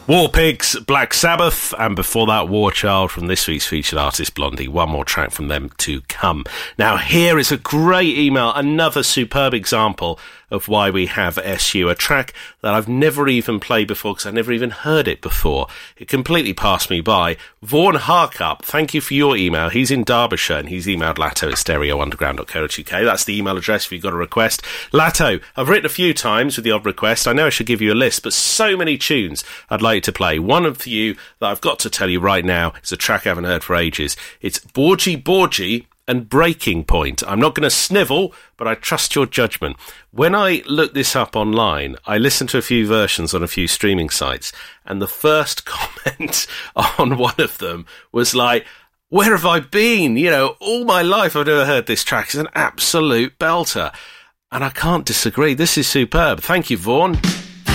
War Pigs, Black Sabbath, and before that, War Child from this week's featured artist, Blondie. One more track from them to come. Now, here is a great email, another superb example of why we have SU, a track that I've never even played before because I never even heard it before. It completely passed me by. Vaughan Harkup, thank you for your email. He's in Derbyshire and he's emailed Latto at stereounderground.co.uk. That's the email address if you've got a request. Latto, I've written a few times with the odd request. I know I should give you a list, but so many tunes I'd like to play. One of you that I've got to tell you right now is a track I haven't heard for ages. It's Borgie Borgie and Breaking Point. I'm not going to snivel, but I trust your judgment. When I looked this up online, I listened to a few versions on a few streaming sites, and the first comment on one of them was like, where have I been? You know, all my life I've never heard this track. It's an absolute belter. And I can't disagree. This is superb. Thank you, Vaughan.